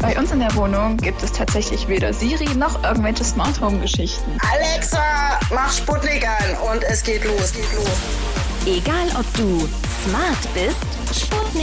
Bei uns in der Wohnung gibt es tatsächlich weder Siri noch irgendwelche Smart Home Geschichten. Alexa, mach Sputnik an und es geht los. Egal ob du smart bist, Sputnik